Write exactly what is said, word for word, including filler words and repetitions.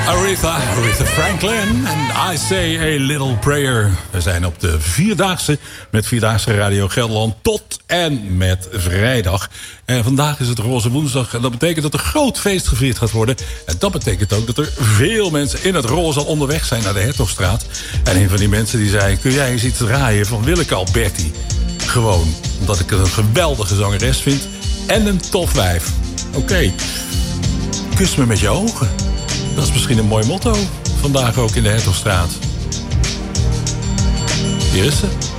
Aretha, Aretha Franklin en I Say a Little Prayer. We zijn op de Vierdaagse met Vierdaagse Radio Gelderland tot en met vrijdag. En vandaag is het Roze Woensdag en dat betekent dat er groot feest gevierd gaat worden. En dat betekent ook dat er veel mensen in het roze onderweg zijn naar de Hertogstraat. En een van die mensen die zei, kun jij eens iets draaien van Willeke Alberti? Gewoon, omdat ik het een geweldige zangeres vind en een tof wijf. Oké, okay. Kus me met je ogen. Dat is misschien een mooi motto. Vandaag ook in de Hertogstraat. Hier is ze.